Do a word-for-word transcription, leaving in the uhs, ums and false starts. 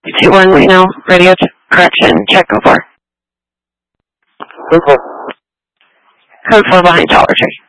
two one Reno, radio correction, check over. Code four. Code four behind Dollar Tree.